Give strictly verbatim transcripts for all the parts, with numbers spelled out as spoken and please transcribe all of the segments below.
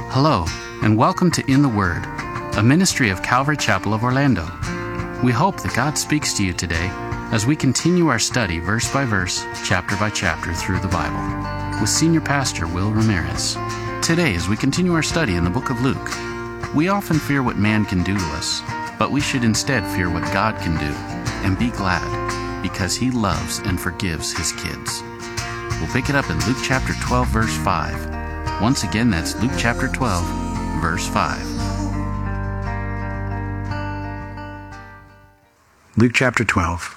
Hello, and welcome to In the Word, a ministry of Calvary Chapel of Orlando. We hope that God speaks to you today as we continue our study verse by verse, chapter by chapter through the Bible with Senior Pastor Will Ramirez. Today, as we continue our study in the book of Luke, we often fear what man can do to us, but we should instead fear what God can do and be glad because He loves and forgives His kids. We'll pick it up in Luke chapter twelve, verse five. Once again, that's Luke chapter twelve, verse five. Luke chapter twelve.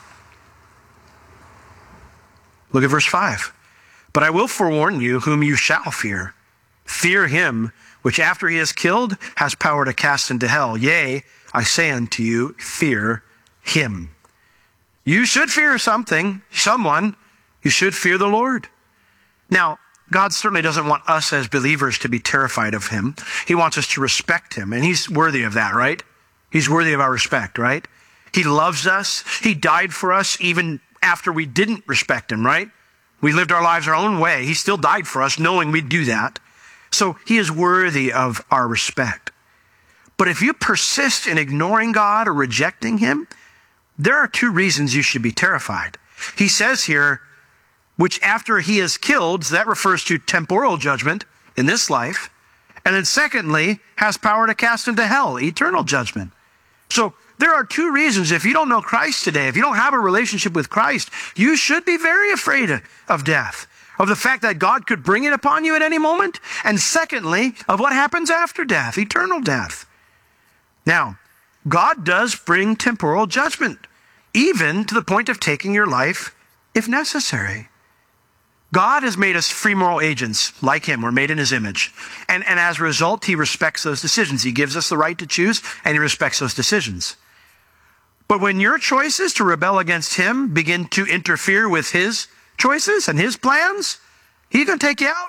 Look at verse five. But I will forewarn you whom you shall fear. Fear him which after he is killed has power to cast into hell. Yea, I say unto you, fear him. You should fear something, someone. You should fear the Lord. Now, God certainly doesn't want us as believers to be terrified of him. He wants us to respect him, and he's worthy of that, right? He's worthy of our respect, right? He loves us. He died for us even after we didn't respect him, right? We lived our lives our own way. He still died for us knowing we'd do that. So he is worthy of our respect. But if you persist in ignoring God or rejecting him, there are two reasons you should be terrified. He says here, which after he is killed, so that refers to temporal judgment in this life. And then secondly, has power to cast into hell, eternal judgment. So there are two reasons. If you don't know Christ today, if you don't have a relationship with Christ, you should be very afraid of death, of the fact that God could bring it upon you at any moment. And secondly, of what happens after death, eternal death. Now, God does bring temporal judgment, even to the point of taking your life if necessary. God has made us free moral agents like him. We're made in his image. And, and as a result, he respects those decisions. He gives us the right to choose, and he respects those decisions. But when your choices to rebel against him begin to interfere with his choices and his plans, he's going to take you out.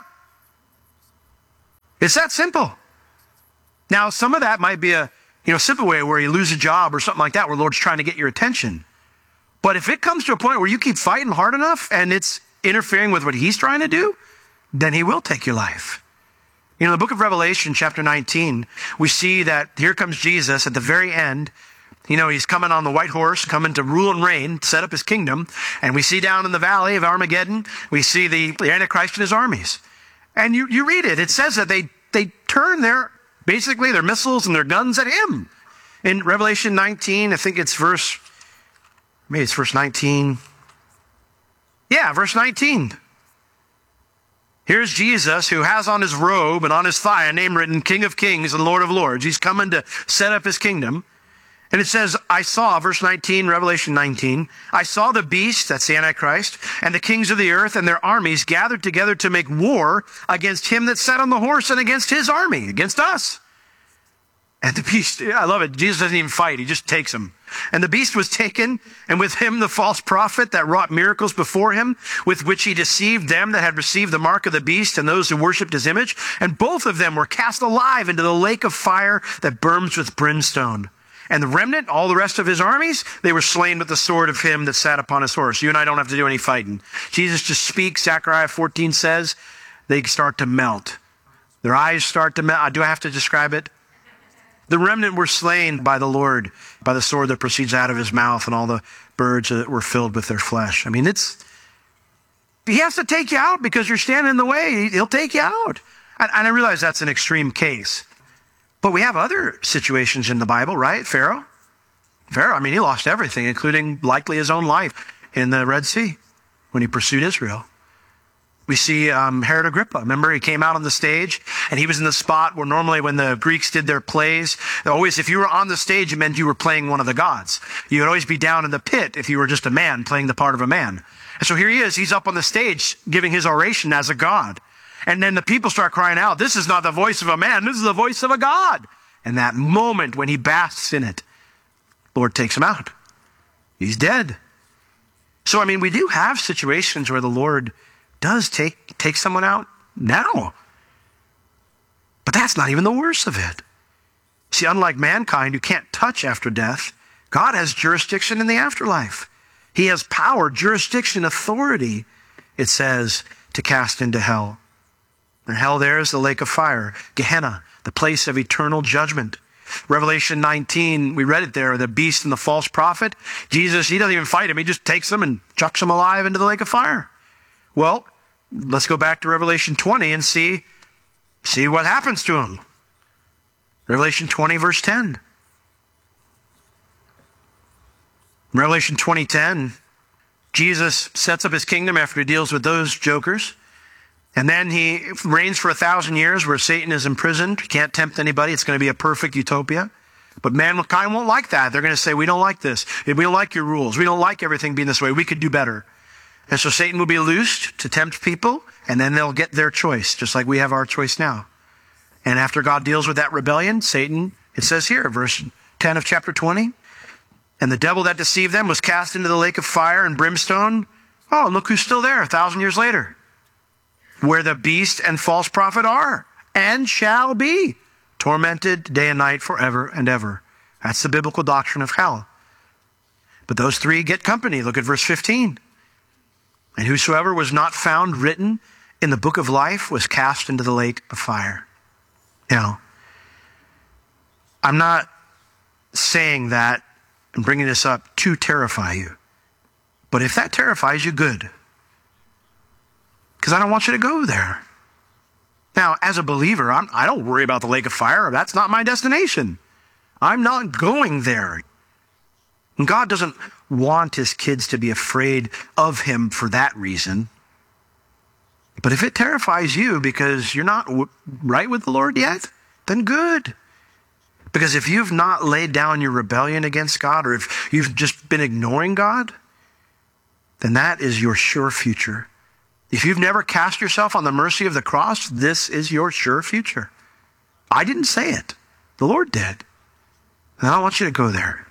It's that simple. Now, some of that might be a you know simple way where you lose a job or something like that, where the Lord's trying to get your attention. But if it comes to a point where you keep fighting hard enough and it's interfering with what he's trying to do, then he will take your life. You know, in the book of Revelation, chapter nineteen, we see that here comes Jesus at the very end. You know, he's coming on the white horse, coming to rule and reign, set up his kingdom. And we see down in the valley of Armageddon, we see the, the Antichrist and his armies. And you, you read it. It says that they, they turn their, basically their missiles and their guns at him. In Revelation nineteen, I think it's verse, maybe it's verse nineteen. Yeah, verse nineteen. Here's Jesus, who has on his robe and on his thigh a name written, King of Kings and Lord of Lords. He's coming to set up his kingdom. And it says, I saw, verse nineteen, Revelation nineteen, I saw the beast, that's the Antichrist, and the kings of the earth and their armies gathered together to make war against him that sat on the horse and against his army, against us. And the beast, I love it, Jesus doesn't even fight, he just takes him. And the beast was taken, and with him the false prophet that wrought miracles before him, with which he deceived them that had received the mark of the beast and those who worshipped his image. And both of them were cast alive into the lake of fire that burns with brimstone. And the remnant, all the rest of his armies, they were slain with the sword of him that sat upon his horse. You and I don't have to do any fighting. Jesus just speaks. Zechariah fourteen says, they start to melt. Their eyes start to melt. Do I have to describe it? The remnant were slain by the Lord, by the sword that proceeds out of his mouth, and all the birds that were filled with their flesh. I mean, it's, he has to take you out because you're standing in the way. He'll take you out. And, and I realize that's an extreme case. But we have other situations in the Bible, right? Pharaoh? Pharaoh, I mean, he lost everything, including likely his own life in the Red Sea when he pursued Israel. We see um, Herod Agrippa. Remember, he came out on the stage, and he was in the spot where normally when the Greeks did their plays, always, if you were on the stage, it meant you were playing one of the gods. You would always be down in the pit if you were just a man playing the part of a man. And so here he is. He's up on the stage giving his oration as a god. And then the people start crying out, this is not the voice of a man, this is the voice of a God. And that moment when he basks in it, the Lord takes him out. He's dead. So, I mean, we do have situations where the Lord does take, take someone out now. But that's not even the worst of it. See, unlike mankind who can't touch after death, God has jurisdiction in the afterlife. He has power, jurisdiction, authority, it says, to cast into hell. And hell there is the lake of fire, Gehenna, the place of eternal judgment. Revelation nineteen, we read it there, the beast and the false prophet. Jesus, he doesn't even fight him. He just takes them and chucks them alive into the lake of fire. Well, let's go back to Revelation twenty and see, see what happens to him. Revelation twenty, verse ten. Revelation twenty, ten, Jesus sets up his kingdom after he deals with those jokers. And then he reigns for a thousand years where Satan is imprisoned. He can't tempt anybody. It's going to be a perfect utopia. But mankind won't like that. They're going to say, we don't like this. We don't like your rules. We don't like everything being this way. We could do better. And so Satan will be loosed to tempt people, and then they'll get their choice, just like we have our choice now. And after God deals with that rebellion, Satan, it says here, verse ten of chapter twenty, and the devil that deceived them was cast into the lake of fire and brimstone. Oh, and look who's still there a thousand years later. Where the beast and false prophet are and shall be tormented day and night forever and ever. That's the biblical doctrine of hell. But those three get company. Look at verse fifteen. And whosoever was not found written in the book of life was cast into the lake of fire. Now, I'm not saying that and bringing this up to terrify you. But if that terrifies you, good. Because I don't want you to go there. Now, as a believer, I'm, I don't worry about the lake of fire. That's not my destination. I'm not going there. And God doesn't want his kids to be afraid of him for that reason. But if it terrifies you because you're not w- right with the Lord yet, then good. Because if you've not laid down your rebellion against God, or if you've just been ignoring God, then that is your sure future. If you've never cast yourself on the mercy of the cross, this is your sure future. I didn't say it. The Lord did. And I don't want you to go there.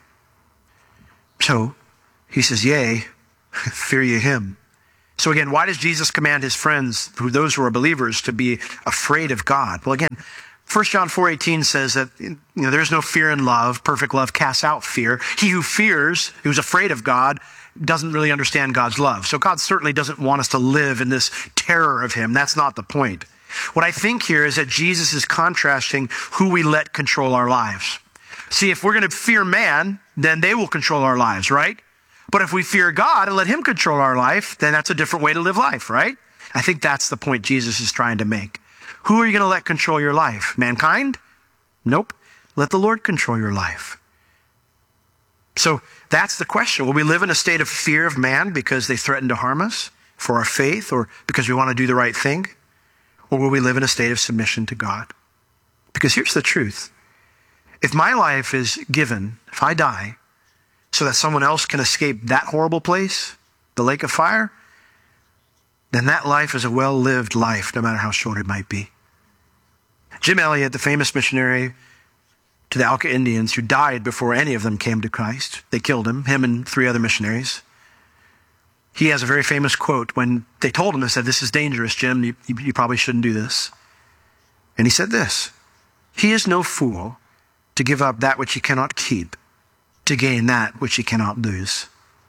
So he says, yea, fear ye him. So again, why does Jesus command his friends, who those who are believers, to be afraid of God? Well, again, First John four eighteen says that, you know, there's no fear in love. Perfect love casts out fear. He who fears, who's afraid of God, doesn't really understand God's love. So God certainly doesn't want us to live in this terror of him. That's not the point. What I think here is that Jesus is contrasting who we let control our lives. See, if we're going to fear man, then they will control our lives, right? But if we fear God and let him control our life, then that's a different way to live life, right? I think that's the point Jesus is trying to make. Who are you going to let control your life? Mankind? Nope. Let the Lord control your life. So that's the question. Will we live in a state of fear of man because they threaten to harm us for our faith or because we want to do the right thing? Or will we live in a state of submission to God? Because here's the truth. If my life is given, if I die, so that someone else can escape that horrible place, the lake of fire, then that life is a well-lived life, no matter how short it might be. Jim Elliot, the famous missionary to the Auca Indians, who died before any of them came to Christ. They killed him, him and three other missionaries. He has a very famous quote when they told him, they said, this is dangerous, Jim. You, you, you probably shouldn't do this. And he said this, he is no fool to give up that which he cannot keep to gain that which he cannot lose.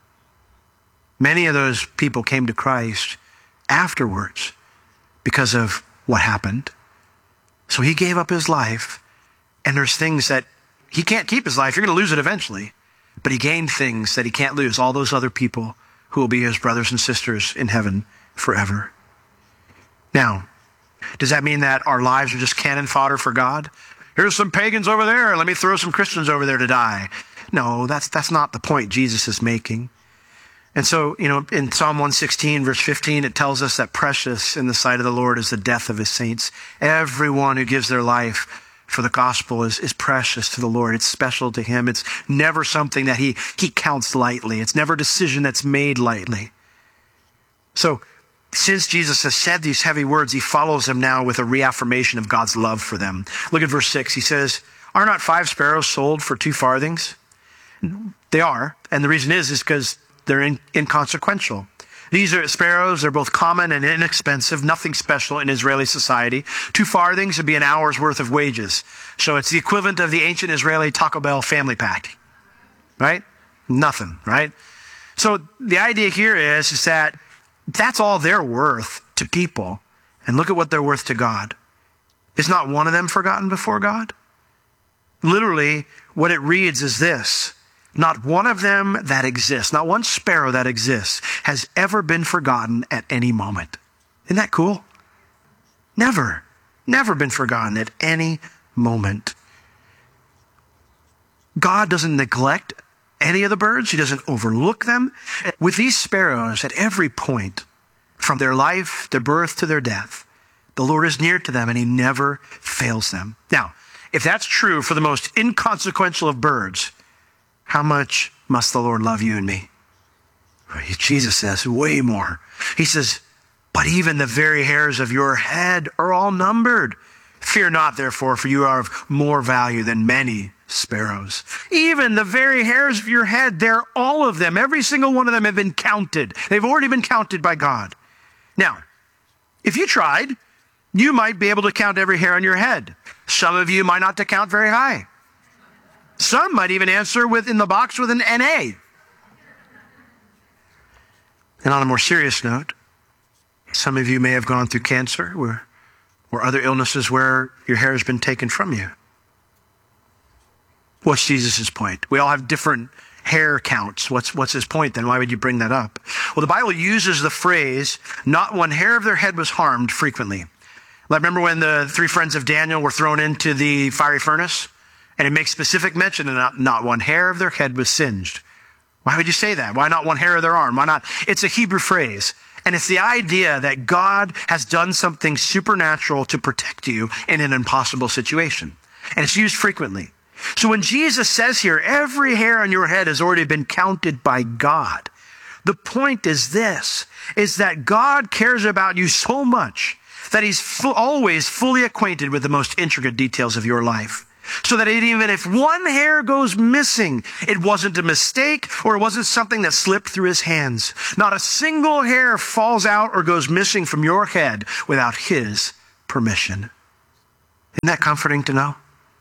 Many of those people came to Christ afterwards because of what happened. So he gave up his life, and there's things that he can't keep his life. You're going to lose it eventually. But he gained things that he can't lose. All those other people who will be his brothers and sisters in heaven forever. Now, does that mean that our lives are just cannon fodder for God? Here's some pagans over there. Let me throw some Christians over there to die. No, that's, that's not the point Jesus is making. And so, you know, in Psalm one sixteen, verse fifteen, it tells us that precious in the sight of the Lord is the death of his saints. Everyone who gives their life for the gospel is, is precious to the Lord. It's special to him. It's never something that he, he counts lightly. It's never a decision that's made lightly. So, since Jesus has said these heavy words, he follows them now with a reaffirmation of God's love for them. Look at verse six. He says, are not five sparrows sold for two farthings? They are. And the reason is, is because they're in, inconsequential. These are sparrows. They're both common and inexpensive, nothing special in Israeli society. Two farthings would be an hour's worth of wages. So it's the equivalent of the ancient Israeli Taco Bell family pack, right? Nothing, right? So the idea here is, is that that's all they're worth to people. And look at what they're worth to God. Is not one of them forgotten before God? Literally, what it reads is this: not one of them that exists, not one sparrow that exists, has ever been forgotten at any moment. Isn't that cool? Never, never been forgotten at any moment. God doesn't neglect any of the birds. He doesn't overlook them. With these sparrows, at every point, from their life, their birth to their death, the Lord is near to them and he never fails them. Now, if that's true for the most inconsequential of birds, how much must the Lord love you and me? Jesus says way more. He says, but even the very hairs of your head are all numbered. Fear not, therefore, for you are of more value than many sparrows. Even the very hairs of your head, they're all of them. Every single one of them have been counted. They've already been counted by God. Now, if you tried, you might be able to count every hair on your head. Some of you might not to count very high. Some might even answer with in the box with an N A. And on a more serious note, some of you may have gone through cancer or, or other illnesses where your hair has been taken from you. What's Jesus' point? We all have different hair counts. What's, what's his point then? Why would you bring that up? Well, the Bible uses the phrase, not one hair of their head was harmed, frequently. Like, remember when the three friends of Daniel were thrown into the fiery furnace? And it makes specific mention that not, not one hair of their head was singed. Why would you say that? Why not one hair of their arm? Why not? It's a Hebrew phrase. And it's the idea that God has done something supernatural to protect you in an impossible situation. And it's used frequently. So when Jesus says here, every hair on your head has already been counted by God, the point is this, is that God cares about you so much that he's fu- always fully acquainted with the most intricate details of your life. So that even if one hair goes missing, it wasn't a mistake or it wasn't something that slipped through his hands. Not a single hair falls out or goes missing from your head without his permission. Isn't that comforting to know?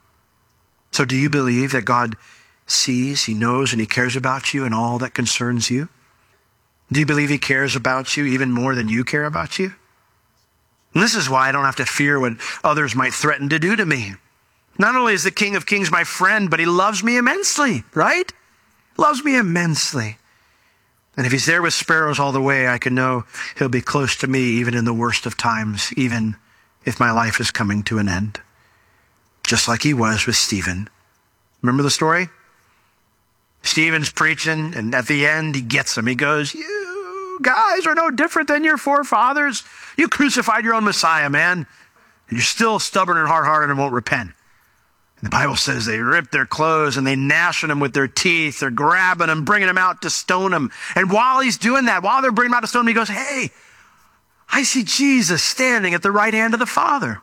So do you believe that God sees, he knows, and he cares about you and all that concerns you? Do you believe he cares about you even more than you care about you? And this is why I don't have to fear what others might threaten to do to me. Not only is the King of Kings my friend, but he loves me immensely, right? Loves me immensely. And if he's there with sparrows all the way, I can know he'll be close to me even in the worst of times, even if my life is coming to an end. Just like he was with Stephen. Remember the story? Stephen's preaching, and at the end, he gets him. He goes, you guys are no different than your forefathers. You crucified your own Messiah, man. And you're still stubborn and hard-hearted and won't repent. And the Bible says they rip their clothes and they gnash at him with their teeth. They're grabbing him, bringing him out to stone him. And while he's doing that, while they're bringing him out to stone him, he goes, hey, I see Jesus standing at the right hand of the Father.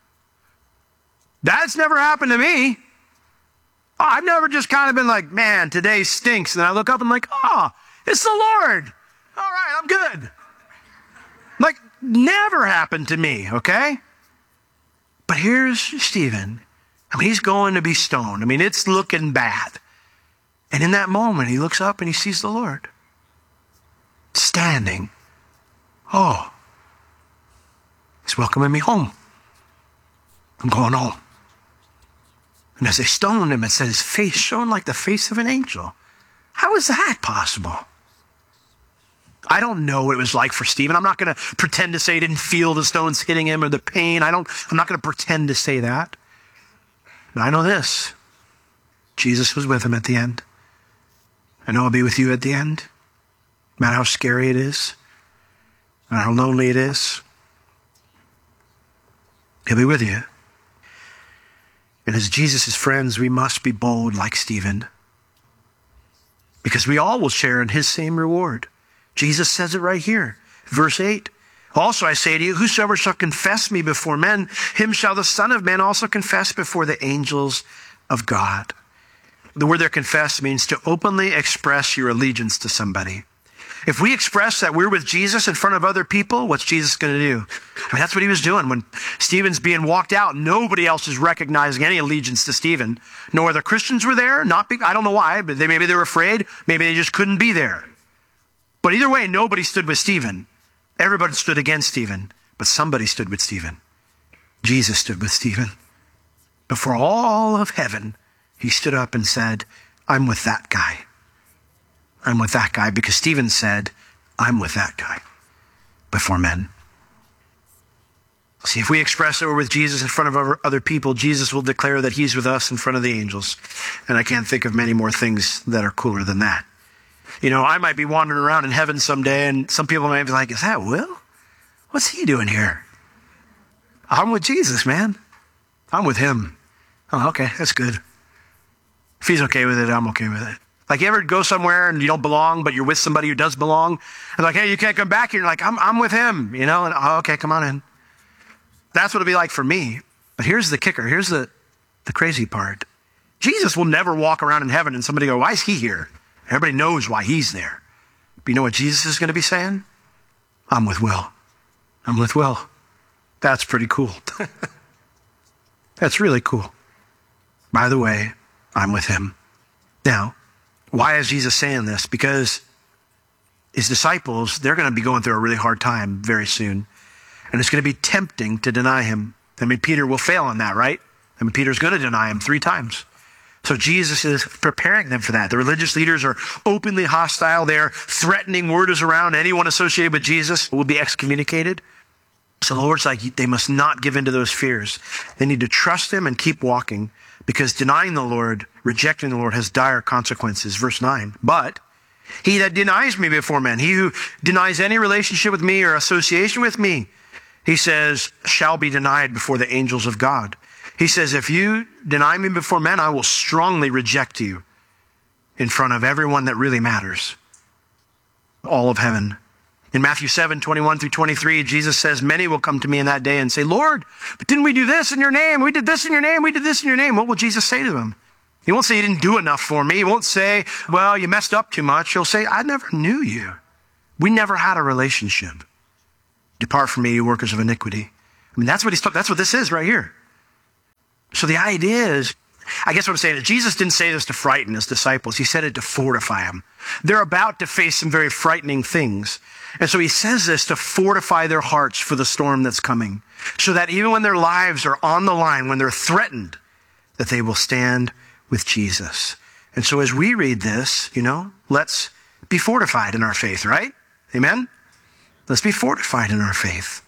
That's never happened to me. Oh, I've never just kind of been like, man, today stinks. And I look up and I'm like, oh, it's the Lord. All right, I'm good. Like, never happened to me, okay? But here's Stephen. I mean, he's going to be stoned. I mean, it's looking bad. And in that moment, he looks up and he sees the Lord standing. Oh, he's welcoming me home. I'm going home. And as they stoned him, it said his face shone like the face of an angel. How is that possible? I don't know what it was like for Stephen. I'm not going to pretend to say he didn't feel the stones hitting him or the pain. I don't, I'm not going to pretend to say that. But I know this. Jesus was with him at the end. I know I'll be with you at the end. No matter how scary it is, no matter how lonely it is, he'll be with you. And as Jesus' friends, we must be bold like Stephen, because we all will share in his same reward. Jesus says it right here, verse eight. Also I say to you, whosoever shall confess me before men, him shall the Son of Man also confess before the angels of God. The word there, confess, means to openly express your allegiance to somebody. If we express that we're with Jesus in front of other people, what's Jesus going to do? I mean, that's what he was doing. When Stephen's being walked out, nobody else is recognizing any allegiance to Stephen. No other Christians were there. Not be, I don't know why, but they, maybe they were afraid. Maybe they just couldn't be there. But either way, nobody stood with Stephen. Everybody stood against Stephen. But somebody stood with Stephen. Jesus stood with Stephen. Before all of heaven, he stood up and said, I'm with that guy. I'm with that guy, because Stephen said, I'm with that guy before men. See, if we express that we're with Jesus in front of other people, Jesus will declare that he's with us in front of the angels. And I can't think of many more things that are cooler than that. You know, I might be wandering around in heaven someday, and some people might be like, is that Will? What's he doing here? I'm with Jesus, man. I'm with him. Oh, okay, that's good. If he's okay with it, I'm okay with it. Like, you ever go somewhere and you don't belong, but you're with somebody who does belong? And like, hey, you can't come back here. And you're like, I'm, I'm with him, you know? And, oh, okay, come on in. That's what it'll be like for me. But here's the kicker. Here's the, the crazy part. Jesus will never walk around in heaven and somebody go, why is he here? Everybody knows why he's there. But you know what Jesus is going to be saying? I'm with Will. I'm with Will. That's pretty cool. That's really cool. By the way, I'm with him. Now, why is Jesus saying this? Because his disciples, they're going to be going through a really hard time very soon. And it's going to be tempting to deny him. I mean, Peter will fail on that, right? I mean, Peter's going to deny him three times. So Jesus is preparing them for that. The religious leaders are openly hostile. They're threatening word around. Anyone associated with Jesus will be excommunicated. So the Lord's like, they must not give in to those fears. They need to trust him and keep walking, because denying the Lord, rejecting the Lord, has dire consequences. Verse nine, but he that denies me before men, he who denies any relationship with me or association with me, he says, shall be denied before the angels of God. He says, if you deny me before men, I will strongly reject you in front of everyone that really matters. All of heaven. In Matthew seven, twenty-one through twenty-three, Jesus says, many will come to me in that day and say, Lord, but didn't we do this in your name? We did this in your name. We did this in your name. What will Jesus say to them? He won't say you didn't do enough for me. He won't say, well, you messed up too much. He'll say, I never knew you. We never had a relationship. Depart from me, you workers of iniquity. I mean, that's what he's talking, that's what this is right here. So the idea is, I guess what I'm saying is Jesus didn't say this to frighten his disciples. He said it to fortify them. They're about to face some very frightening things. And so he says this to fortify their hearts for the storm that's coming, so that even when their lives are on the line, when they're threatened, that they will stand with Jesus. And so as we read this, you know, let's be fortified in our faith, right? Amen? Let's be fortified in our faith.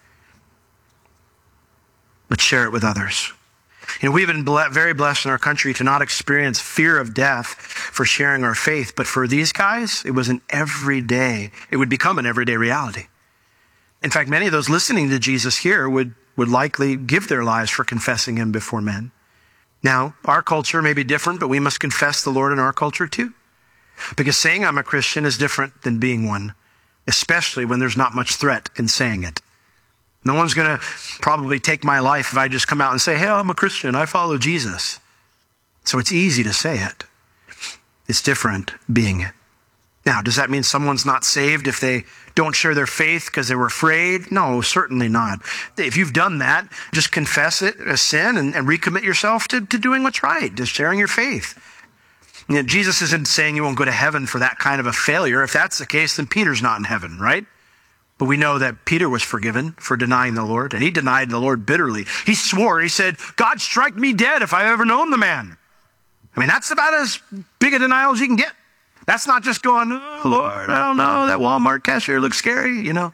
Let's share it with others. You know, we've been very blessed in our country to not experience fear of death for sharing our faith. But for these guys, it was an everyday, it would become an everyday reality. In fact, many of those listening to Jesus here would, would likely give their lives for confessing him before men. Now, our culture may be different, but we must confess the Lord in our culture too. Because saying I'm a Christian is different than being one, especially when there's not much threat in saying it. No one's going to probably take my life if I just come out and say, hey, I'm a Christian. I follow Jesus. So it's easy to say it. It's different being it. Now, does that mean someone's not saved if they don't share their faith because they were afraid? No, certainly not. If you've done that, just confess it as sin and, and recommit yourself to, to doing what's right, to sharing your faith. You know, Jesus isn't saying you won't go to heaven for that kind of a failure. If that's the case, then Peter's not in heaven, right? But we know that Peter was forgiven for denying the Lord, and he denied the Lord bitterly. He swore, he said, God, strike me dead if I've ever known the man. I mean, that's about as big a denial as you can get. That's not just going, oh, Lord, I don't know, that Walmart cashier looks scary, you know.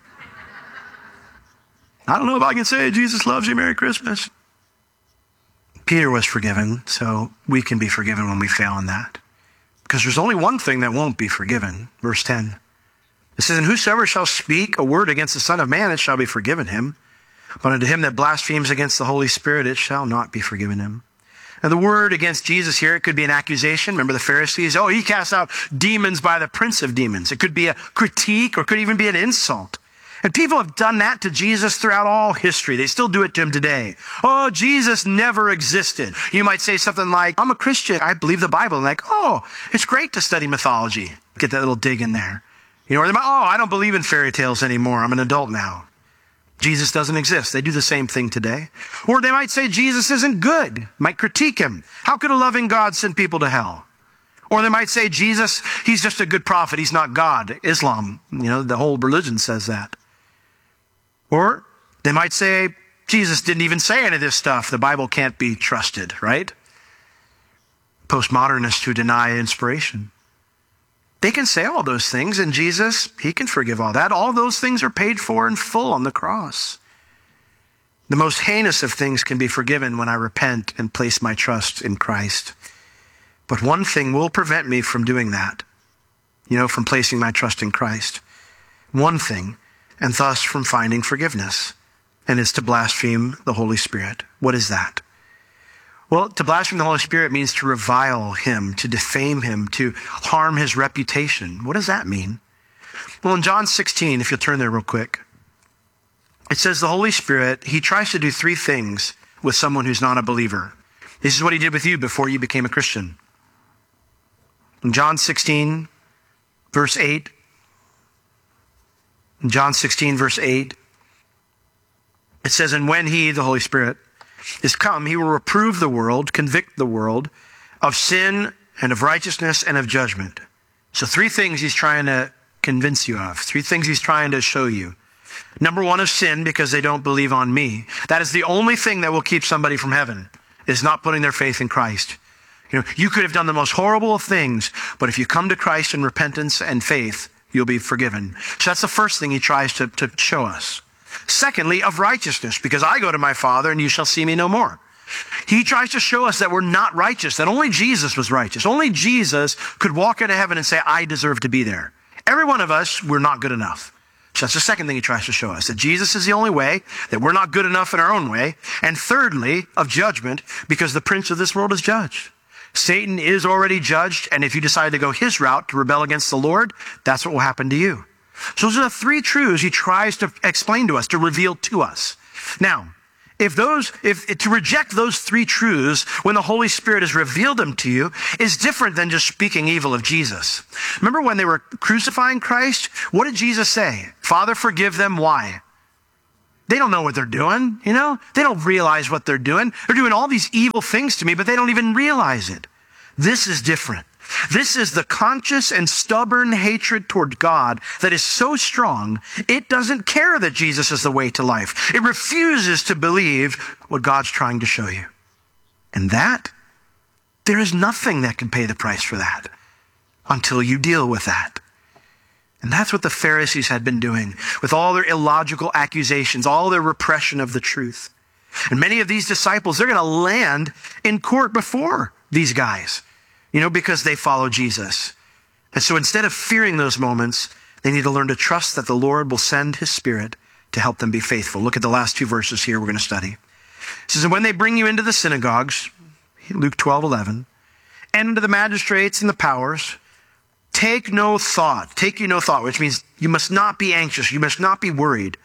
I don't know if I can say Jesus loves you, Merry Christmas. Peter was forgiven, so we can be forgiven when we fail in that. Because there's only one thing that won't be forgiven. Verse ten. It says, and whosoever shall speak a word against the Son of Man, it shall be forgiven him. But unto him that blasphemes against the Holy Spirit, it shall not be forgiven him. Now the word against Jesus here, it could be an accusation. Remember the Pharisees? Oh, he casts out demons by the prince of demons. It could be a critique, or it could even be an insult. And people have done that to Jesus throughout all history. They still do it to him today. Oh, Jesus never existed. You might say something like, I'm a Christian. I believe the Bible. And like, oh, it's great to study mythology. Get that little dig in there. You know, or they might, oh, I don't believe in fairy tales anymore. I'm an adult now. Jesus doesn't exist. They do the same thing today. Or they might say Jesus isn't good. Might critique him. How could a loving God send people to hell? Or they might say Jesus, he's just a good prophet. He's not God. Islam, you know, the whole religion says that. Or They might say, Jesus didn't even say any of this stuff. The Bible can't be trusted, right? Postmodernists who deny inspiration. They can say all those things, and Jesus, he can forgive all that. All those things are paid for in full on the cross. The most heinous of things can be forgiven when I repent and place my trust in Christ. But one thing will prevent me from doing that, you know, from placing my trust in Christ. One thing, and thus from finding forgiveness, and it's to blaspheme the Holy Spirit. What is that? Well, to blaspheme the Holy Spirit means to revile him, to defame him, to harm his reputation. What does that mean? Well, in John sixteen, if you'll turn there real quick, it says the Holy Spirit, he tries to do three things with someone who's not a believer. This is what he did with you before you became a Christian. In John sixteen, verse eight, in John sixteen, verse eight, it says, and when he, the Holy Spirit, is come, he will reprove the world, convict the world of sin and of righteousness and of judgment. So three things he's trying to convince you of. Three things he's trying to show you. Number one is sin, because they don't believe on me. That is the only thing that will keep somebody from heaven, is not putting their faith in Christ. You know, you could have done the most horrible of things, but if you come to Christ in repentance and faith, you'll be forgiven. So that's the first thing he tries to, to show us. Secondly, of righteousness, because I go to my Father and you shall see me no more. He tries to show us that we're not righteous, that only Jesus was righteous. Only Jesus could walk into heaven and say, I deserve to be there. Every one of us, we're not good enough. So that's the second thing he tries to show us, that Jesus is the only way, that we're not good enough in our own way. And thirdly, of judgment, because the prince of this world is judged. Satan is already judged, and if you decide to go his route, to rebel against the Lord, that's what will happen to you. So those are the three truths he tries to explain to us, to reveal to us. Now, if those, if to reject those three truths when the Holy Spirit has revealed them to you is different than just speaking evil of Jesus. Remember when they were crucifying Christ? What did Jesus say? Father, forgive them. Why? They don't know what they're doing, you know? They don't realize what they're doing. They're doing all these evil things to me, but they don't even realize it. This is different. This is the conscious and stubborn hatred toward God that is so strong, it doesn't care that Jesus is the way to life. It refuses to believe what God's trying to show you. And that, there is nothing that can pay the price for that until you deal with that. And that's what the Pharisees had been doing with all their illogical accusations, all their repression of the truth. And many of these disciples, they're going to land in court before these guys. You know, because they follow Jesus. And so instead of fearing those moments, they need to learn to trust that the Lord will send his Spirit to help them be faithful. Look at the last two verses here we're going to study. It says, and when they bring you into the synagogues, Luke twelve eleven, and into the magistrates and the powers, take no thought. Take you no thought, which means you must not be anxious. You must not be worried.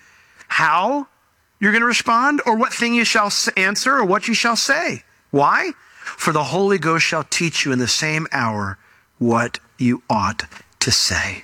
How you're going to respond, or what thing you shall answer, or what you shall say. Why? For the Holy Ghost shall teach you in the same hour what you ought to say.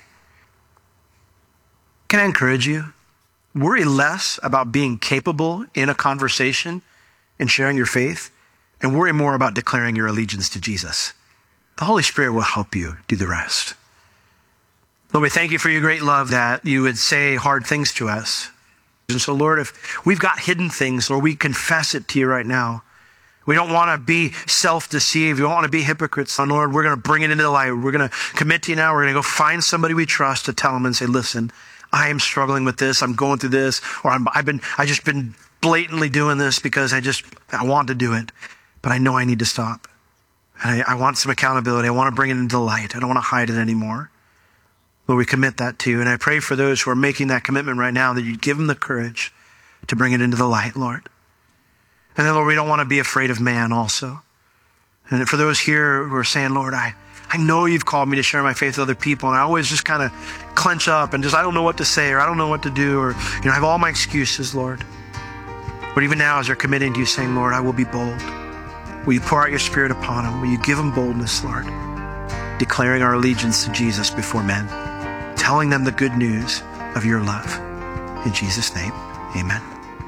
Can I encourage you? Worry less about being capable in a conversation and sharing your faith, and worry more about declaring your allegiance to Jesus. The Holy Spirit will help you do the rest. Lord, we thank you for your great love that you would say hard things to us. And so, Lord, if we've got hidden things, Lord, we confess it to you right now. We don't want to be self-deceived. We don't want to be hypocrites. And Lord, we're going to bring it into the light. We're going to commit to you now. We're going to go find somebody we trust to tell them and say, listen, I am struggling with this. I'm going through this. Or I'm, I've been, I just been blatantly doing this because I just, I want to do it. But I know I need to stop. And I, I want some accountability. I want to bring it into the light. I don't want to hide it anymore. Lord, we commit that to you. And I pray for those who are making that commitment right now that you give them the courage to bring it into the light, Lord. And then, Lord, we don't want to be afraid of man also. And for those here who are saying, Lord, I, I know you've called me to share my faith with other people, and I always just kind of clench up and just, I don't know what to say, or I don't know what to do, or, you know, I have all my excuses, Lord. But even now, as they're committing to you, saying, Lord, I will be bold. Will you pour out your Spirit upon them? Will you give them boldness, Lord? Declaring our allegiance to Jesus before men, telling them the good news of your love. In Jesus' name, amen.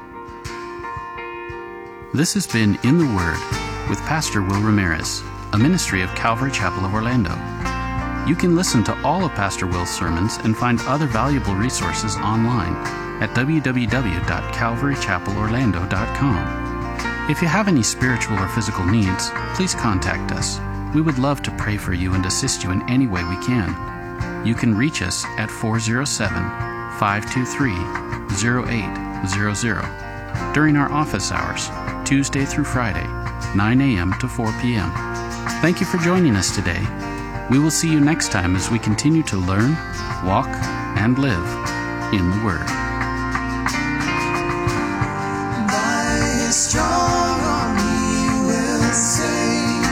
This has been In the Word with Pastor Will Ramirez, a ministry of Calvary Chapel of Orlando. You can listen to all of Pastor Will's sermons and find other valuable resources online. at w w w dot calvary chapel orlando dot com. If you have any spiritual or physical needs, please contact us. We would love to pray for you and assist you in any way we can. You can reach us at four oh seven, five two three, oh eight hundred during our office hours, Tuesday through Friday, nine a.m. to four p.m. Thank you for joining us today. We will see you next time as we continue to learn, walk, and live in the Word. By His strong arm He will save.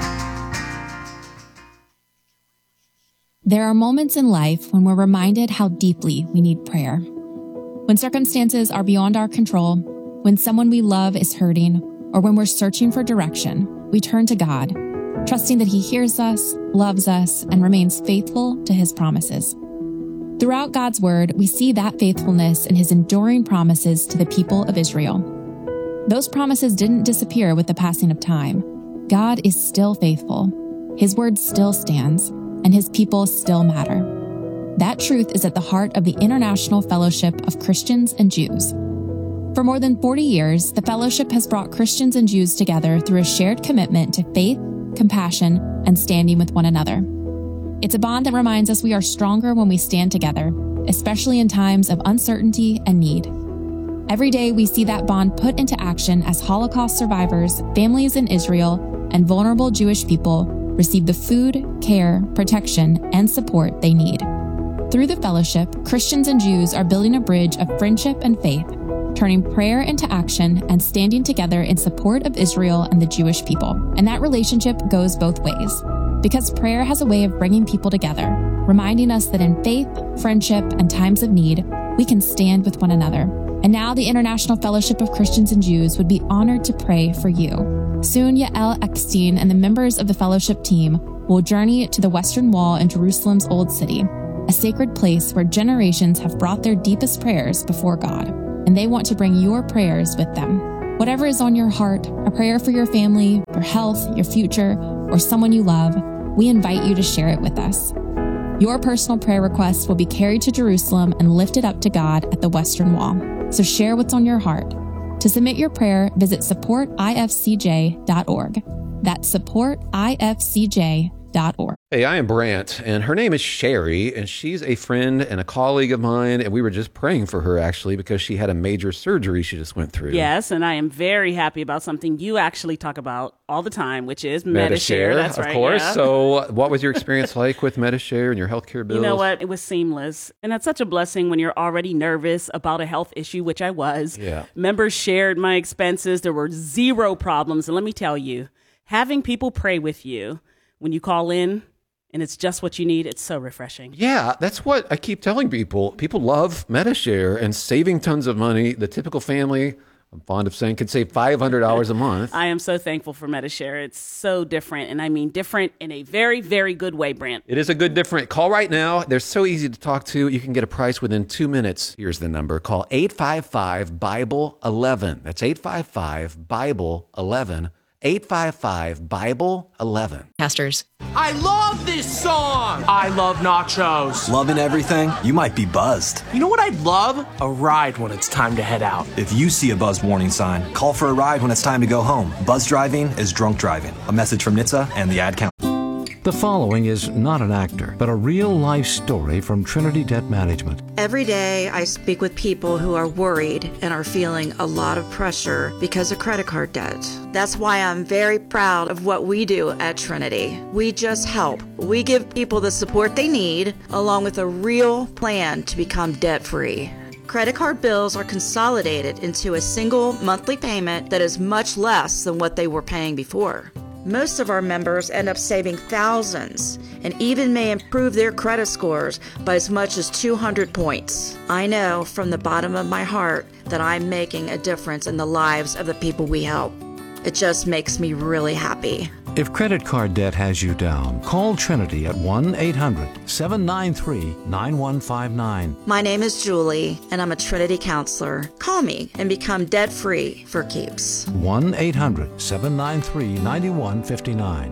There are moments in life when we're reminded how deeply we need prayer. When circumstances are beyond our control, when someone we love is hurting, or when we're searching for direction, we turn to God, trusting that He hears us, loves us, and remains faithful to His promises. Throughout God's Word, we see that faithfulness in His enduring promises to the people of Israel. Those promises didn't disappear with the passing of time. God is still faithful. His Word still stands, and His people still matter. That truth is at the heart of the International Fellowship of Christians and Jews. For more than forty years, the fellowship has brought Christians and Jews together through a shared commitment to faith, compassion, and standing with one another. It's a bond that reminds us we are stronger when we stand together, especially in times of uncertainty and need. Every day we see that bond put into action as Holocaust survivors, families in Israel, and vulnerable Jewish people receive the food, care, protection, and support they need. Through the fellowship, Christians and Jews are building a bridge of friendship and faith, turning prayer into action and standing together in support of Israel and the Jewish people. And that relationship goes both ways, because prayer has a way of bringing people together, reminding us that in faith, friendship, and times of need, we can stand with one another. And now the International Fellowship of Christians and Jews would be honored to pray for you. Soon, Yael Eckstein and the members of the fellowship team will journey to the Western Wall in Jerusalem's Old City, a sacred place where generations have brought their deepest prayers before God, and they want to bring your prayers with them. Whatever is on your heart, a prayer for your family, your health, your future, or someone you love, we invite you to share it with us. Your personal prayer requests will be carried to Jerusalem and lifted up to God at the Western Wall. So share what's on your heart. To submit your prayer, visit support I F C J dot org. That's support I F C J dot org. Hey, I am Brant, and her name is Sherry, and she's a friend and a colleague of mine, and we were just praying for her, actually, because she had a major surgery she just went through. Yes, and I am very happy about something you actually talk about all the time, which is Medi-Share. Medi-Share, That's of right, course. yeah. So what was your experience like with Medi-Share and your healthcare bills? You know what? It was seamless, and that's such a blessing when you're already nervous about a health issue, which I was. Yeah. Members shared my expenses. There were zero problems, and let me tell you, having people pray with you when you call in, and it's just what you need, it's so refreshing. Yeah, that's what I keep telling people. People love Medi-Share and saving tons of money. The typical family, I'm fond of saying, could save five hundred dollars a month. I am so thankful for Medi-Share. It's so different, and I mean different in a very, very good way, Brant. It is a good different. Call right now. They're so easy to talk to. You can get a price within two minutes. Here's the number. Call eight five five, Bible eleven. That's eight five five, Bible eleven. eight five five, Bible eleven. Pastors. I love this song. I love nachos. Loving everything? You might be buzzed. You know what I'd love? A ride when it's time to head out. If you see a buzz warning sign, call for a ride when it's time to go home. Buzz driving is drunk driving. A message from N H T S A and the Ad Council. The following is not an actor, but a real-life story from Trinity Debt Management. Every day I speak with people who are worried and are feeling a lot of pressure because of credit card debt. That's why I'm very proud of what we do at Trinity. We just help. We give people the support they need, along with a real plan to become debt-free. Credit card bills are consolidated into a single monthly payment that is much less than what they were paying before. Most of our members end up saving thousands and even may improve their credit scores by as much as two hundred points. I know from the bottom of my heart that I'm making a difference in the lives of the people we help. It just makes me really happy. If credit card debt has you down, call Trinity at one eight hundred, seven nine three, nine one five nine. My name is Julie, and I'm a Trinity counselor. Call me and become debt-free for keeps. one eight hundred, seven nine three, nine one five nine.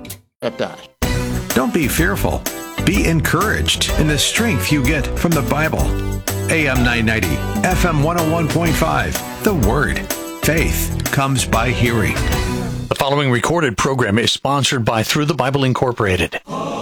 Don't be fearful. Be encouraged in the strength you get from the Bible. A M nine ninety, F M one oh one point five. The Word. Faith comes by hearing. The following recorded program is sponsored by Through the Bible Incorporated.